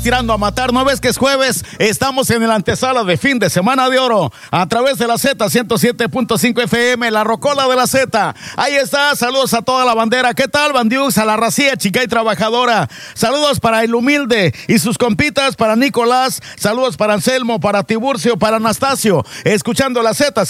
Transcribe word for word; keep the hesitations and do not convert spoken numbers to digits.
Tirando a matar, ¿no ves que es jueves? Estamos en el antesala de fin de semana de oro a través de la Z ciento siete punto cinco F M, la rocola de la Z. Ahí está, saludos a toda la bandera. ¿Qué tal, bandiux? A la racía chica y trabajadora. Saludos para el humilde y sus compitas, para Nicolás. Saludos para Anselmo, para Tiburcio, para Anastasio. Escuchando la Z